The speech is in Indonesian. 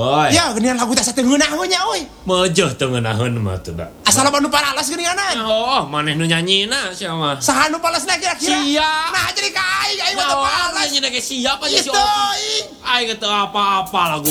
Oi. Ya geuningan lagu teh sateugeunahna nya euy. Meujuh teu ngeunaheun mah teu da. Asal nu paralas geuninganan. Oh, maneh nu nyanyina sia mah. Saha nu palasna kira-kira? Sia. Nah jadi ka aing mah teu palas. Nyanyi ge siapa aja si Itu Opi. Aing teu apa-apa lagu